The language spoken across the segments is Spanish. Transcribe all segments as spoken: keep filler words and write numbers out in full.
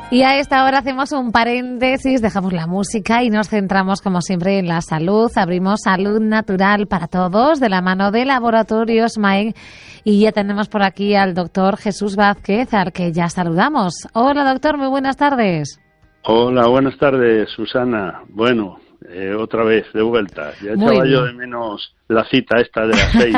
Y a esta hora hacemos un paréntesis, dejamos la música y nos centramos, como siempre, en la salud. Abrimos Salud Natural para Todos, de la mano de Laboratorios Maen. Y ya tenemos por aquí al doctor Jesús Vázquez, al que ya saludamos. Hola, doctor, muy buenas tardes. Hola, buenas tardes, Susana. Bueno, eh, otra vez, de vuelta. Ya echaba yo de menos la cita esta de las seis.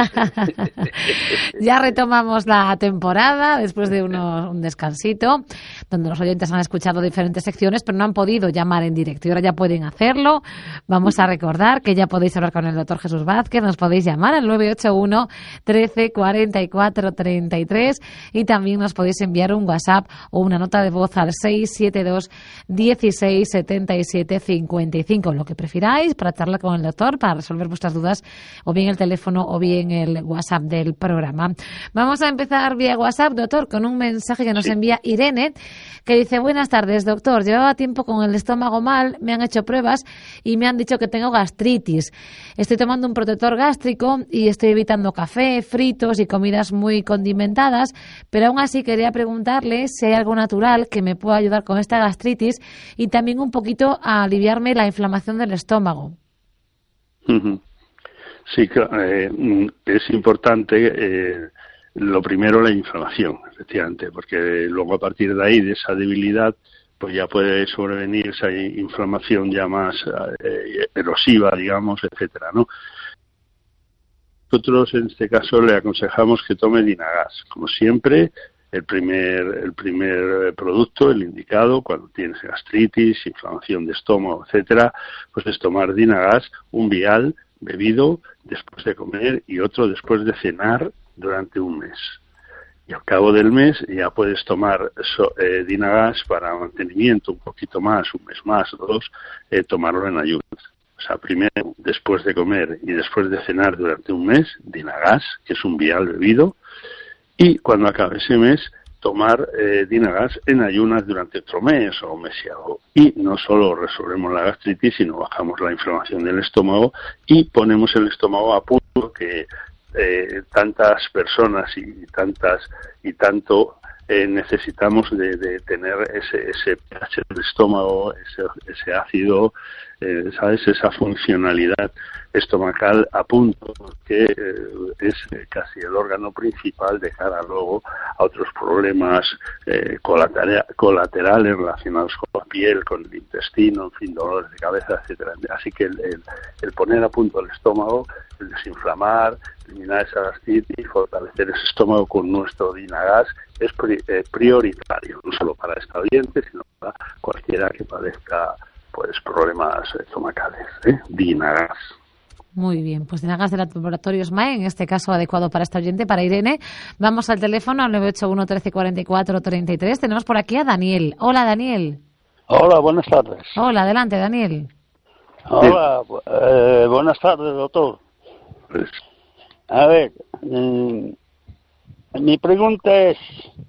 Ya retomamos la temporada después de uno, un descansito, donde los oyentes han escuchado diferentes secciones, pero no han podido llamar en directo. Y ahora ya pueden hacerlo. Vamos a recordar que ya podéis hablar con el doctor Jesús Vázquez. Nos podéis llamar al nueve ocho uno, trece, cuarenta y cuatro, treinta y tres y también nos podéis enviar un WhatsApp o una nota de voz al seis siete dos, dieciséis, setenta y siete, cincuenta y cinco, lo que prefiráis, para charlar con el doctor, para resolver vuestras dudas, o bien el teléfono o bien el WhatsApp del programa. Vamos a empezar vía WhatsApp, doctor, con un mensaje que nos sí. envía Irene, que dice: buenas tardes, doctor, llevaba tiempo con el estómago mal, me han hecho pruebas y me han dicho que tengo gastritis. Estoy tomando un protector gástrico y estoy evitando café, fritos y comidas muy condimentadas, pero aún así quería preguntarle si hay algo natural que me pueda ayudar con esta gastritis y también un poquito a aliviarme la inflamación del estómago. Uh-huh. Sí, eh, es importante, eh, lo primero, la inflamación, efectivamente, porque luego a partir de ahí, de esa debilidad, pues ya puede sobrevenir esa inflamación ya más eh, erosiva, digamos, etcétera, ¿no? Nosotros en este caso le aconsejamos que tome Dinagas, como siempre. El primer, el primer producto, el indicado, cuando tienes gastritis, inflamación de estómago, etcétera, pues es tomar Dinagas, un vial bebido después de comer y otro después de cenar durante un mes. Y al cabo del mes ya puedes tomar so, eh, Dinagas para mantenimiento, un poquito más, un mes más o dos, eh, tomarlo en ayunas. O sea, primero después de comer y después de cenar durante un mes, Dinagas, que es un vial bebido, y cuando acabe ese mes, tomar eh, Dinagas en ayunas durante otro mes o un mes y algo. Y no solo resolvemos la gastritis, sino bajamos la inflamación del estómago y ponemos el estómago a punto, que eh, tantas personas y tantas y tanto eh, necesitamos de, de tener ese, ese pH del estómago, ese, ese ácido, eh, ¿sabes? Esa funcionalidad estomacal a punto, que eh, es casi el órgano principal de cara luego a otros problemas eh, colateral, colaterales relacionados con la piel, con el intestino, en fin, dolores de cabeza, etcétera. Así que el, el, el poner a punto el estómago, el desinflamar, eliminar esa gastritis, fortalecer ese estómago con nuestro Dinagas es pri, eh, prioritario, no solo para esta oyente, sino para cualquiera que padezca pues problemas estomacales. ¿eh? Dinagas. Muy bien, pues Dinagas de Laboratorios Maen, en este caso adecuado para esta oyente, para Irene. Vamos al teléfono al nueve ocho uno, trece, cuarenta y cuatro, treinta y tres. Tenemos por aquí a Daniel. Hola, Daniel. Hola, buenas tardes. Hola, adelante, Daniel. Hola, eh, buenas tardes, doctor. Pues... A ver, eh, mi pregunta es,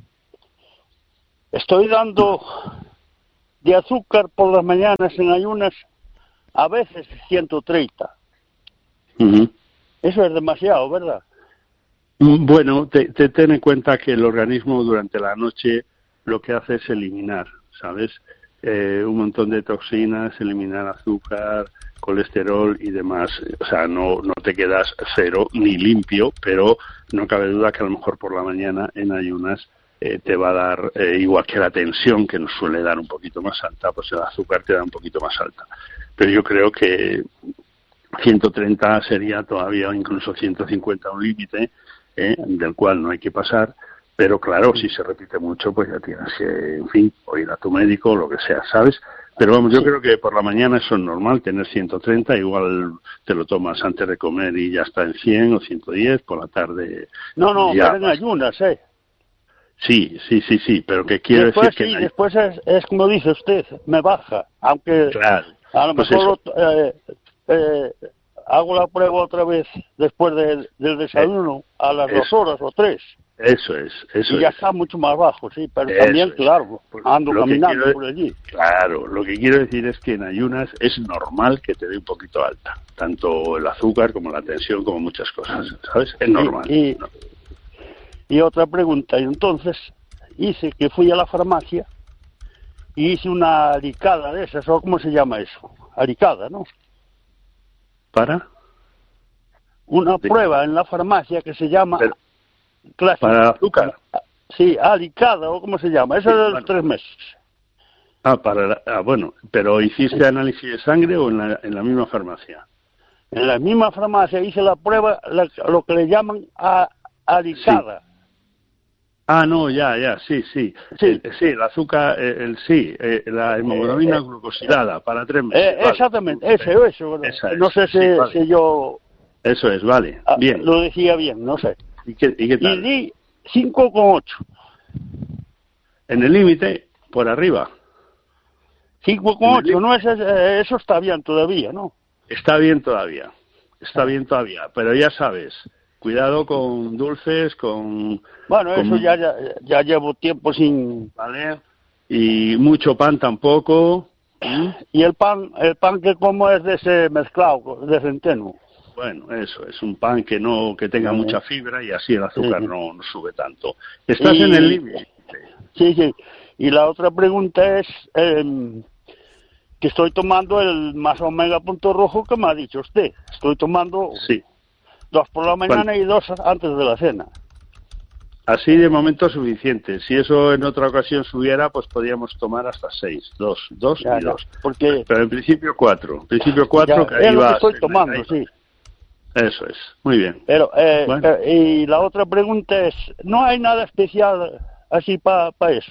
estoy dando de azúcar por las mañanas en ayunas a veces ciento treinta. Uh-huh. Eso es demasiado, ¿verdad? Bueno, te, te ten en cuenta que el organismo durante la noche lo que hace es eliminar, ¿sabes? Eh, un montón de toxinas, eliminar azúcar, colesterol y demás. O sea, no, no te quedas cero ni limpio, pero no cabe duda que a lo mejor por la mañana en ayunas eh, te va a dar, eh, igual que la tensión, que nos suele dar un poquito más alta, pues el azúcar te da un poquito más alta. Pero yo creo que ciento treinta sería todavía, incluso ciento cincuenta, un límite eh, del cual no hay que pasar, pero claro, si se repite mucho, pues ya tienes que, en fin, o ir a tu médico, lo que sea, ¿sabes? Pero vamos, yo creo que por la mañana eso es normal, tener ciento treinta, igual te lo tomas antes de comer y ya está en cien o ciento diez, por la tarde... No, no, ya... pero en ayunas, ¿eh? Sí, sí, sí, sí, pero que quiero después, decir que... Sí, después es, es como dice usted, me baja, aunque claro, a lo pues mejor... Eh, eh, hago la prueba otra vez después de, del desayuno, eh, a las eso. dos horas o tres. Eso es, eso y ya es. está mucho más bajo, sí, pero eso también, es. claro, ando lo caminando quiero, por allí. Claro, lo que quiero decir es que en ayunas es normal que te dé un poquito alta, tanto el azúcar como la tensión, como muchas cosas, ¿sabes? Es normal. Y, y, ¿no? y otra pregunta, y entonces hice que fui a la farmacia y hice una aricada de esas, ¿o cómo se llama eso? Aricada, ¿no? ¿Para? Una Sí. prueba en la farmacia que se llama... Pero, clásica. ¿para el azúcar? Sí, aricada, ¿o cómo se llama? Eso Sí, de los bueno. tres meses. Ah, para la- ah, bueno, pero ¿hiciste análisis de sangre o en la, en la misma farmacia? En la misma farmacia hice la prueba, la- lo que le llaman a, aricada. Ah, no, ya, ya, sí, sí. Sí. El, sí, el azúcar, el, el- sí, eh, la hemoglobina Eh, eh, glucosilada para tres meses. Eh, vale. exactamente, eso, eso. Esa es, No sé si, sí, vale. si yo Eso es, vale, ah, bien. lo decía bien, no sé. ¿Y qué, y qué Y tal? di cinco coma ocho. En el límite, por arriba. cinco coma ocho, En el- no es, eh, eso está bien todavía, ¿no? Está bien todavía, está bien todavía, pero ya sabes, cuidado con dulces, con... Bueno, con- eso ya, ya, ya llevo tiempo sin... ¿Vale? Y mucho pan tampoco. ¿Mm? Y el pan, el pan que como es de ese mezclado, de centeno. Bueno, eso, es un pan que no que tenga Ujú. mucha fibra y así el azúcar Sí. no, no sube tanto. Estás Y- en el límite. Sí, sí. Y la otra pregunta es eh, que estoy tomando el más omega punto rojo que me ha dicho usted. Estoy tomando Sí. dos por la mañana Bueno. y dos antes de la cena. Así de momento suficiente. Si eso en otra ocasión subiera, pues podríamos tomar hasta seis. Dos, dos Ya, y ya, dos. porque Pero en principio cuatro. En principio cuatro, ya, que ahí es lo que vas, estoy ahí tomando, vas. sí. Eso es. Muy bien. Pero eh, Bueno. eh, y la otra pregunta es, ¿no hay nada especial así para eso?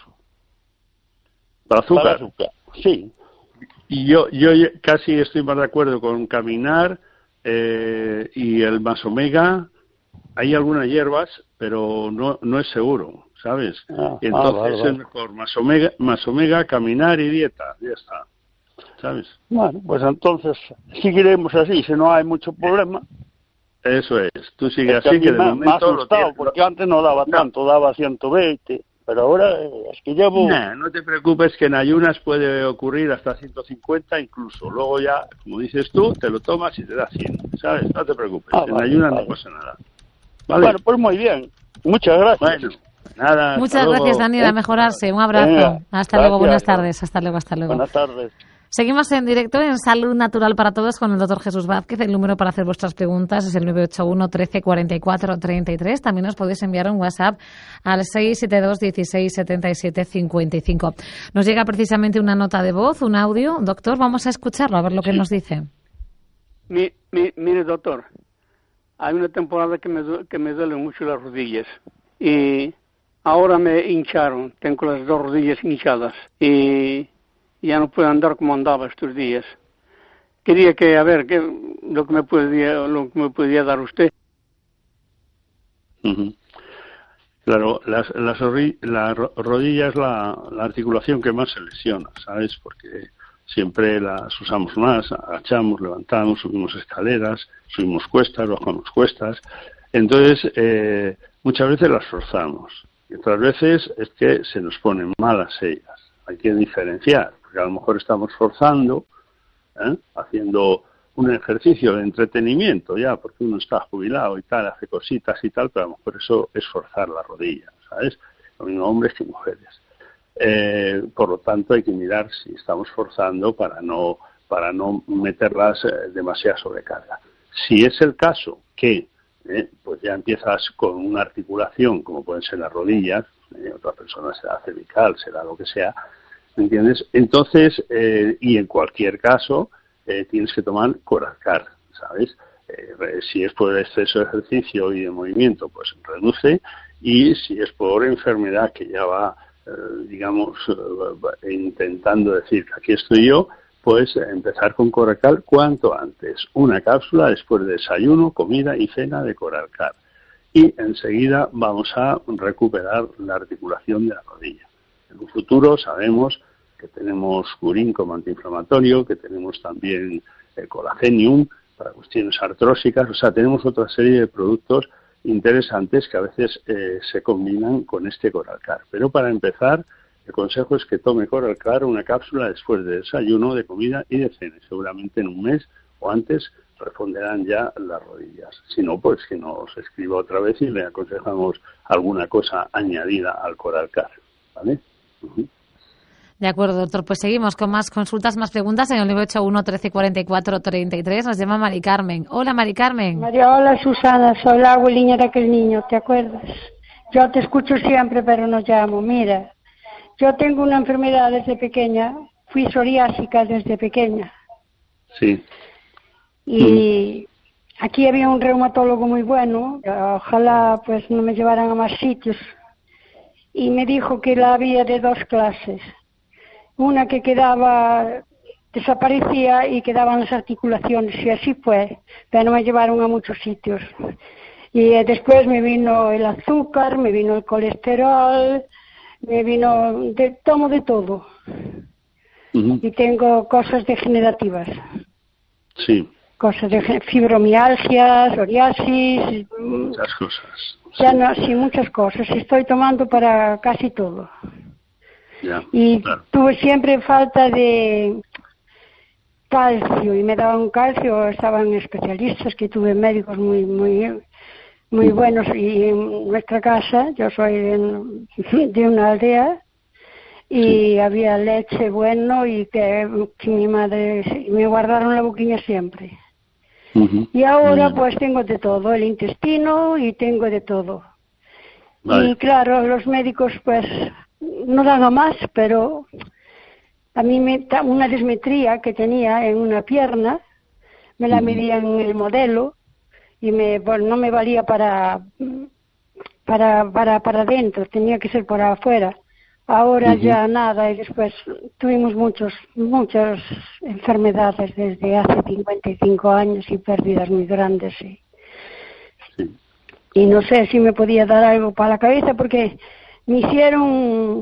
Para azúcar. Para azúcar. Sí. Y yo, yo ye- casi estoy más de acuerdo con caminar eh, y el más omega. Hay algunas hierbas, pero no, no es seguro, ¿sabes? Ah, Y ah, entonces vale, vale. es mejor más omega, más omega, caminar y dieta, ya está, ¿sabes? Bueno, pues entonces seguiremos así, si no hay mucho problema. Eso es. Tú sigues Es que a así, mí que de me, me ha momento lo asustado, tienes- porque antes no daba No. tanto, daba ciento veinte, pero ahora eh, es que llevo... Nah, no te preocupes, que en ayunas puede ocurrir hasta ciento cincuenta incluso. Luego ya, como dices tú, te lo tomas y te da cien, ¿sabes? No te preocupes, Ah, en vale, ayunas vale. no pasa nada. ¿Vale? Bueno, pues muy bien. Muchas gracias. Bueno, nada. hasta Muchas luego. gracias, Daniel, a mejorarse. Un abrazo. Venga, Hasta luego, gracias. buenas tardes. Hasta luego, hasta luego. Buenas tardes. Seguimos en directo en Salud Natural para Todos con el doctor Jesús Vázquez. El número para hacer vuestras preguntas es el nueve ocho uno, trece, cuarenta y cuatro, treinta y tres. También os podéis enviar un WhatsApp al seis siete dos, dieciséis, setenta y siete, cincuenta y cinco. Nos llega precisamente una nota de voz, un audio. Doctor, vamos a escucharlo, a ver lo que Sí. nos dice. Mi, mi, mire, doctor, hay una temporada que me, du- que me duelen mucho las rodillas y ahora me hincharon, tengo las dos rodillas hinchadas y ya no puedo andar como andaba estos días. Quería que, a ver, qué lo que me podía, lo que me podía dar usted. Ujú. Claro, las, las horri- la ro- rodilla es la, la articulación que más se lesiona, ¿sabes? Porque siempre las usamos más, agachamos, levantamos, subimos escaleras, subimos cuestas, bajamos cuestas. Entonces, eh, muchas veces las forzamos. Y otras veces es que se nos ponen malas ellas. Hay que diferenciar, porque a lo mejor estamos forzando, ¿eh? haciendo un ejercicio de entretenimiento ya, porque uno está jubilado y tal, hace cositas y tal, pero a lo mejor eso es forzar la rodilla, ¿sabes? Lo mismo hombres que mujeres. Eh, por lo tanto, hay que mirar si estamos forzando para no para no meterlas eh, demasiada sobrecarga. Si es el caso que eh, pues ya empiezas con una articulación, como pueden ser las rodillas, eh, otra persona será cervical, será lo que sea, ¿me entiendes? Entonces, eh, y en cualquier caso, eh, tienes que tomar Coralcar, ¿sabes? Eh, si es por exceso de ejercicio y de movimiento, pues reduce, y si es por enfermedad que ya va, eh, digamos, eh, intentando decir que aquí estoy yo, pues eh, empezar con Coralcar cuanto antes. Una cápsula después de desayuno, comida y cena de Coralcar. Y enseguida vamos a recuperar la articulación de la rodilla. En un futuro sabemos que tenemos curín como antiinflamatorio, que tenemos también eh, colagenium para cuestiones artrósicas, o sea, tenemos otra serie de productos interesantes que a veces eh, se combinan con este Coralcar. Pero para empezar, el consejo es que tome Coralcar una cápsula después de desayuno, de comida y de cena. Seguramente en un mes o antes responderán ya las rodillas. Si no, pues que nos escriba otra vez y le aconsejamos alguna cosa añadida al Coralcar, ¿vale? Uh-huh. De acuerdo, doctor. Pues seguimos con más consultas, más preguntas en el nueve ocho uno, trece, cuarenta y cuatro, treinta y tres. Nos llama Mari Carmen. Hola, Mari Carmen. María, hola, Susana. Soy la abuelina de aquel niño, ¿te acuerdas? Yo te escucho siempre, pero no llamo. Mira, yo tengo una enfermedad desde pequeña. Fui psoriásica desde pequeña. Sí. Y mm. aquí había un reumatólogo muy bueno. Ojalá pues no me llevaran a más sitios. Y me dijo que la había de dos clases. Una que quedaba, desaparecía y quedaban las articulaciones, y así fue, pero no me llevaron a muchos sitios. Y eh, después me vino el azúcar, me vino el colesterol, me vino, de, tomo de todo. Uh-huh. Y tengo cosas degenerativas. Sí. Cosas de fibromialgia, psoriasis. Muchas cosas. Ya sí. no, sí, muchas cosas. Estoy tomando para casi todo. Ya, y claro. Tuve siempre falta de calcio y me daban calcio, estaban especialistas, que tuve médicos muy muy muy buenos, y en nuestra casa, yo soy de, de una aldea, y sí. había leche bueno, y que, que mi madre me guardaron la boquilla siempre. Uh-huh. Y ahora uh-huh. pues tengo de todo, el intestino, y tengo de todo. Vale. Y claro, los médicos pues no dan a más, pero a mí me una dismetría que tenía en una pierna, me la medían en el modelo y me bueno, no me valía para para para para adentro, tenía que ser por afuera. Ahora uh-huh. ya nada, y después tuvimos muchos muchas enfermedades desde hace cincuenta y cinco años y pérdidas muy grandes. Sí. Sí. Y no sé si me podía dar algo para la cabeza, porque me hicieron un,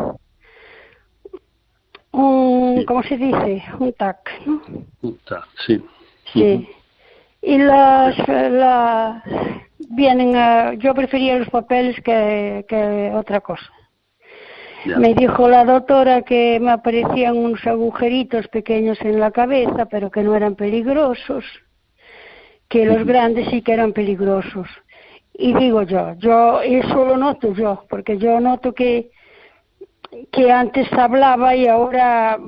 un ¿cómo se dice? Un T A C, ¿no? Un T A C, sí. Sí. Uh-huh. Y las, las vienen a, yo prefería los papeles que, que otra cosa. Ya. Me dijo la doctora que me aparecían unos agujeritos pequeños en la cabeza, pero que no eran peligrosos, que los uh-huh. grandes sí que eran peligrosos. Y digo yo, yo eso lo noto yo, porque yo noto que que antes hablaba y ahora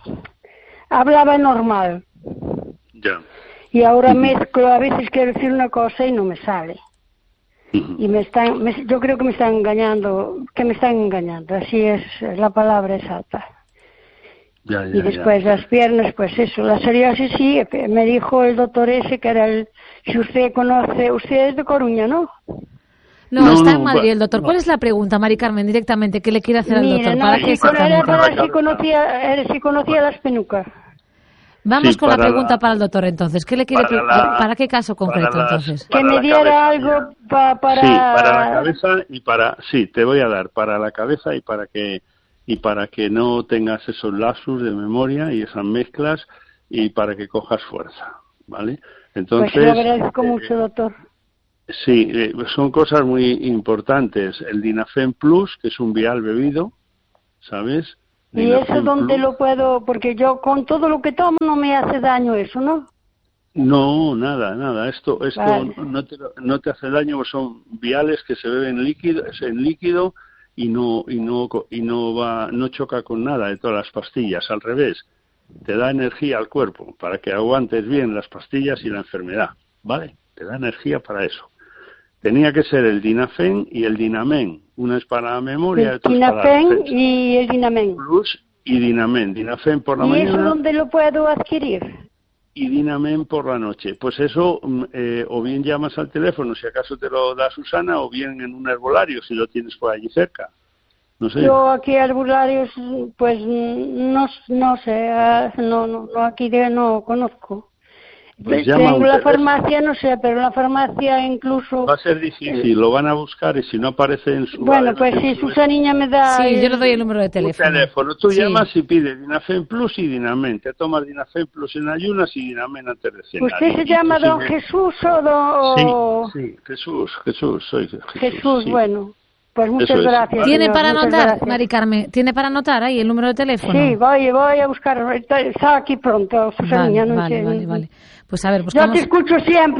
hablaba normal. Ya. Y ahora uh-huh. mezclo, a veces quiero decir una cosa y no me sale. Uh-huh. Y me están, me, yo creo que me están engañando, que me están engañando, así es la palabra exacta. Ya, ya, y después ya. las piernas, pues eso, la psoriasis sí, me dijo el doctor ese que era el, si usted conoce, usted es de Coruña, ¿no? No, no está no, en Madrid el doctor. No. ¿Cuál es la pregunta, Mari Carmen, directamente? ¿Qué le quiere hacer Mira, al doctor? No, ¿Para si qué con, era para si conocía, era si conocía las penucas. Vamos sí, con la pregunta la, para el doctor, entonces. ¿Qué le quiere para, la, ¿Para qué caso concreto, para las, entonces? Que me diera cabeza, algo pa, para... Sí, para la cabeza y para... Sí, te voy a dar para la cabeza y para que y para que no tengas esos lapsus de memoria y esas mezclas y para que cojas fuerza, ¿vale? Entonces... Pues lo agradezco eh, mucho, doctor. Sí, eh, son cosas muy importantes. El Dinafen Plus, que es un vial bebido, ¿sabes? ¿Y Dinafen eso dónde Plus. lo puedo? Porque yo con todo lo que tomo no me hace daño eso, ¿no? No, nada, nada. Esto esto vale. no, te, no te hace daño, son viales que se beben líquido, en líquido y no y no y no va no choca con nada de todas las pastillas. Al revés, te da energía al cuerpo para que aguantes bien las pastillas y la enfermedad, ¿vale? Te da energía para eso. Tenía que ser el Dinafen y el Dinamen. Una es para la memoria, el Dinafen y el Dinamen. Plus y Dinamen. Dinafen por la ¿Y mañana. ¿Y eso dónde lo puedo adquirir? Y Dinamen por la noche. Pues eso, eh, o bien llamas al teléfono, si acaso te lo da Susana, o bien en un herbolario, si lo tienes por allí cerca. No sé. Yo aquí herbolarios, pues no, no sé, no, no, no aquí de, no conozco. Pues tengo la farmacia, no sé, pero la farmacia incluso... Va a ser difícil, lo van a buscar y si no aparece en su... Bueno, pues si Susaniña me da... Sí, el... yo le doy el número de teléfono. teléfono. Tú sí. llamas y pides Dinafen Plus y Dinamen. Te tomas Dinafen Plus en ayunas y Dinamen antes de cenar. ¿Usted se llama don Jesús o don...? Sí, sí, Jesús, Jesús, soy Jesús. Jesús, sí. bueno. Pues muchas Eso gracias. Es. ¿Tiene señor, para anotar, gracias. Mari Carmen? ¿Tiene para anotar ahí el número de teléfono? Sí, voy, voy a buscar. Está aquí pronto, Susaniña. Vale, no vale, sé. vale, vale. Pues a ver, buscamos... Yo te escucho siempre.